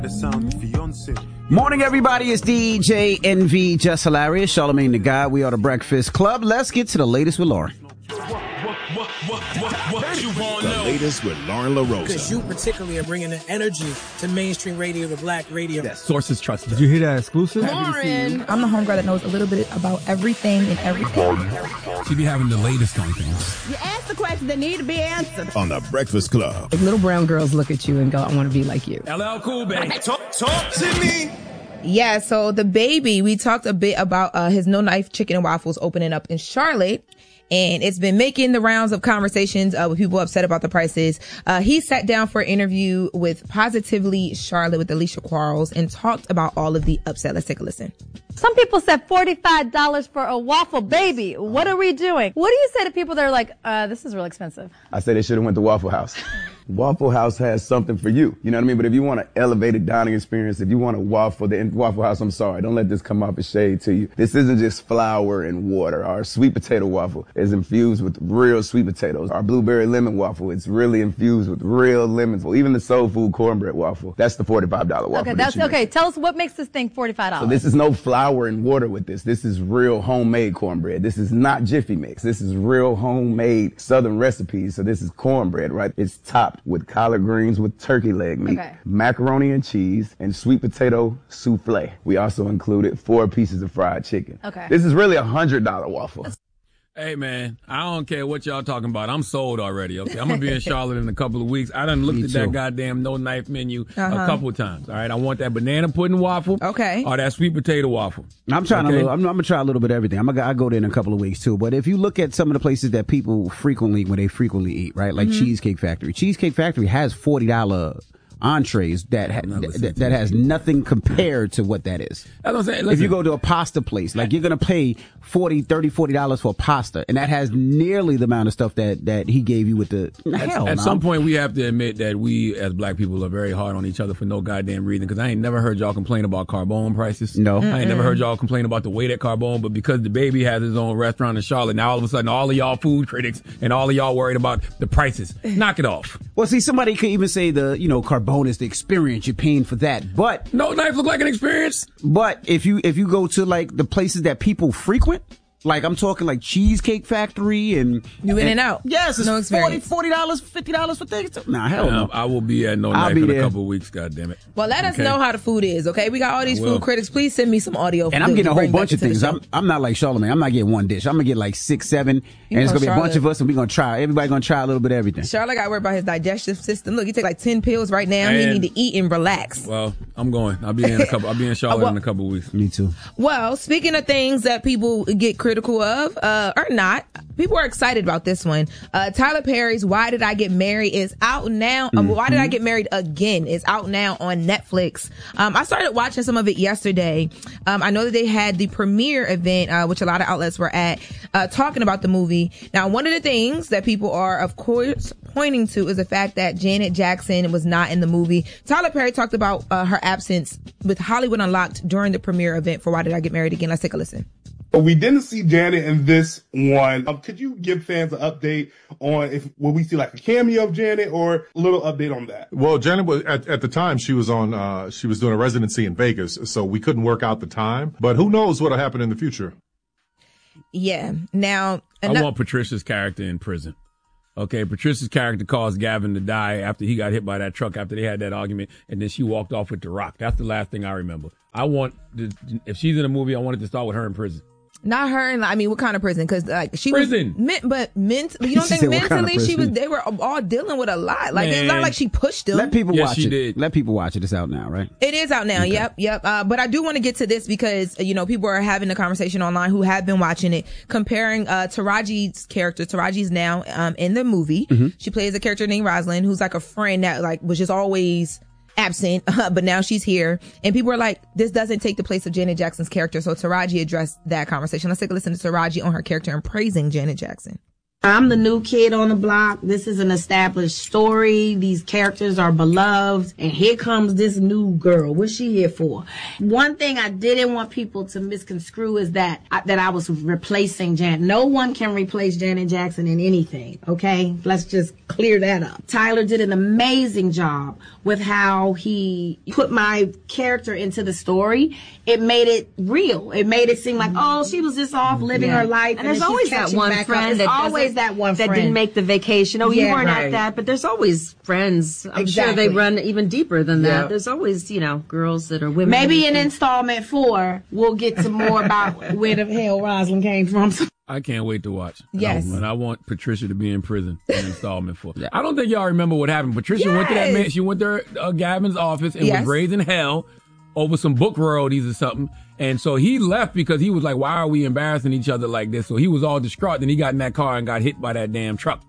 Morning, everybody. It's DJ NV, Just Hilarious, Charlamagne the God. We are the Breakfast Club. Let's get to the latest with Lauren. The latest with Lauren LaRosa. Because you particularly are bringing the energy to mainstream radio, to black radio. That sources trust. Did you hear that exclusive? Lauren. I'm the homegirl that knows a little bit about everything and everything. She be having the latest on things. You ask the questions that need to be answered. On the Breakfast Club. Like little brown girls look at you and go, I want to be like you. LL Cool, baby. Talk to me. Yeah, so the baby, we talked a bit about his No Knife Chicken and Waffles opening up in Charlotte. And it's been making the rounds of conversations with people upset about the prices. He sat down for an interview with Positively Charlotte with Alicia Quarles and talked about all of the upset. Let's take a listen. Some people said $45 for a waffle, baby. What are we doing? What do you say to people that are like, this is really expensive? I say they should have went to Waffle House. Waffle House has something for you. You know what I mean? But if you want an elevated dining experience, if you want a waffle, then Waffle House, I'm sorry. Don't let this come off as shade to you. This isn't just flour and water. Our sweet potato waffle is infused with real sweet potatoes. Our blueberry lemon waffle, it's really infused with real lemons. Well, even the soul food cornbread waffle, that's the $45 waffle. Okay, that's okay. Tell us what makes this thing $45. So this is no flour and water with this. This is real homemade cornbread. This is not Jiffy Mix. This is real homemade Southern recipes. So this is cornbread, right? It's topped with collard greens with turkey leg meat, macaroni and cheese, and sweet potato souffle. We also included 4 pieces of fried chicken. Okay. This is really $100 waffle. Hey, man, I don't care what y'all talking about. I'm sold already, okay? I'm going to be in Charlotte in a couple of weeks. I done looked at that goddamn No Knife menu a couple of times, all right? I want that banana pudding waffle. Okay. Or that sweet potato waffle. I'm trying I'm going to try a little bit of everything. I'll go there in a couple of weeks, too. But if you look at some of the places that people frequently eat, right? Like Cheesecake Factory. Cheesecake Factory has $40 entrees that has nothing compared to what that is. That's what I'm saying. If you go to a pasta place, like you're going to pay $40 for pasta, and that has nearly the amount of stuff that he gave you with the At some point, we have to admit that we, as black people, are very hard on each other for no goddamn reason, because I ain't never heard y'all complain about Carbone prices. No. I ain't never heard y'all complain about the weight at Carbone, but because the baby has his own restaurant in Charlotte, now all of a sudden, all of y'all food critics and all of y'all worried about the prices. Knock it off. Well, see, somebody could even say Carbone is the experience. You're paying for that, but No Knife look like an experience. But if you go to like the places that people frequent, like I'm talking like Cheesecake Factory and You in and out. Yes, it's no experience. $40, $50 for things. Nah, hell no. I will be at No Knife in a couple of weeks. God damn it. Well, let us know how the food is, okay? We got all these food critics. Please send me some audio. And I'm getting a whole bunch of things. I'm not like Charlamagne. I'm not getting one dish. I'm gonna get like 6, 7, and it's gonna be a bunch of us, and we're gonna try. Everybody gonna try a little bit of everything. Charlotte got to worry about his digestive system. Look, he take like 10 pills right now. He need to eat and relax. Well, I'm going. I'll be in Charlotte in a couple of weeks. Me too. Well, speaking of things that people get critical of, or not, people are excited about this one. Tyler Perry's Why Did I Get Married is out now. Why Did I Get Married Again is out now on Netflix. I started watching some of it yesterday. I know that they had the premiere event, which a lot of outlets were at, talking about the movie. Now, one of the things that people are, of course, pointing to is the fact that Janet Jackson was not in the movie. Tyler Perry talked about her absence with Hollywood Unlocked during the premiere event for Why Did I Get Married Again. Let's take a listen. We didn't see Janet in this one. Could you give fans an update on will we see like a cameo of Janet or a little update on that? Well, Janet was at the time she was doing a residency in Vegas, so we couldn't work out the time. But who knows what'll happen in the future? Yeah. Now, I want Patricia's character in prison. Okay, Patricia's character caused Gavin to die after he got hit by that truck after they had that argument, and then she walked off with The Rock. That's the last thing I remember. If she's in a movie, I want it to start with her in prison. Not her. I mean, what kind of prison? Because like she prison. was, but you don't think mentally they were all dealing with a lot. Like it's not like she pushed them. Let people watch it. Did. Let people watch it. It's out now, right? It is out now. Okay. Yep. But I do want to get to this because people are having a conversation online who have been watching it, comparing Taraji's character. Taraji's now in the movie. Mm-hmm. She plays a character named Rosalind, who's like a friend that like was just always absent, but now she's here. And people are like, this doesn't take the place of Janet Jackson's character. So Taraji addressed that conversation. Let's take a listen to Taraji on her character and praising Janet Jackson. I'm the new kid on the block. This is an established story. These characters are beloved. And here comes this new girl. What's she here for? One thing I didn't want people to misconstrue is that I was replacing Janet. No one can replace Janet Jackson in anything, okay? Let's just clear that up. Tyler did an amazing job with how he put my character into the story. It made it real. It made it seem like, oh, she was just off living her life. And there's always that one friend that didn't make the vacation. Oh, you weren't at that. But there's always friends. I'm sure they run even deeper than that. There's always, girls that are women. Maybe in installment 4, we'll get some more about where the hell Rosalind came from. I can't wait to watch. Yes. And I want Patricia to be in prison in installment 4. I don't think y'all remember what happened. Patricia went to that man. She went to Gavin's office and was raising hell over some book royalties or something. And so he left because he was like, why are we embarrassing each other like this? So he was all distraught. Then he got in that car and got hit by that damn truck.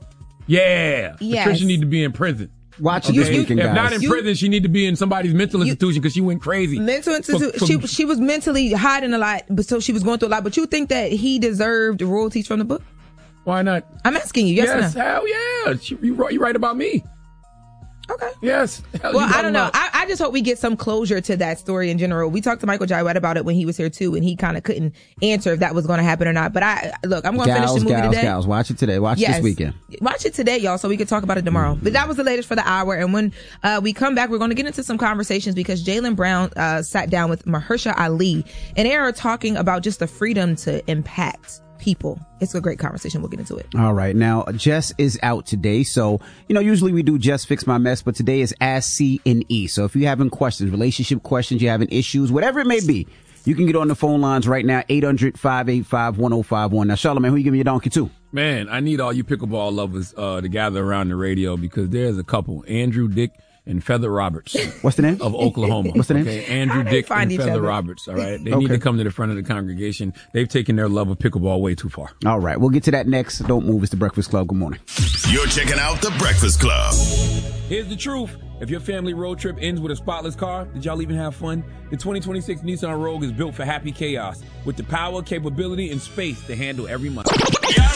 Yeah. Yes. Patricia need to be in prison. Watch it this weekend, guys. If not in prison, she need to be in somebody's mental institution because she went crazy. Mental institution. She was mentally hiding a lot, but so she was going through a lot. But you think that he deserved royalties from the book? Why not? I'm asking you. Yes or no? Hell yeah. You right about me. Okay. Yes. Well, I don't know. I just hope we get some closure to that story in general. We talked to Michael Jai White about it when he was here too, and he kind of couldn't answer if that was going to happen or not. But I'm going to finish the movie today. Gals, watch it today. Watch it this weekend. Watch it today, y'all, so we can talk about it tomorrow. But that was the latest for the hour. And when we come back, we're going to get into some conversations because Jaylen Brown sat down with Mahershala Ali, and they are talking about just the freedom to impact people. It's a great conversation. We'll get into it. All right. Now, Jess is out today. So, usually we do Just Fix My Mess, but today is Ask C&E. So if you're having questions, relationship questions, you're having issues, whatever it may be, you can get on the phone lines right now, 800-585-1051. Now, Charlamagne, who you giving your donkey to? Man, I need all you pickleball lovers to gather around the radio because there's a couple, Andrew Dick and Feather Roberts. What's the name? Of Oklahoma. What's the name? Okay, Andrew Dick and Feather Roberts. All right. They need to come to the front of the congregation. They've taken their love of pickleball way too far. All right. We'll get to that next. Don't move. It's The Breakfast Club. Good morning. You're checking out The Breakfast Club. Here's the truth. If your family road trip ends with a spotless car, did y'all even have fun? The 2026 Nissan Rogue is built for happy chaos with the power, capability, and space to handle every mile.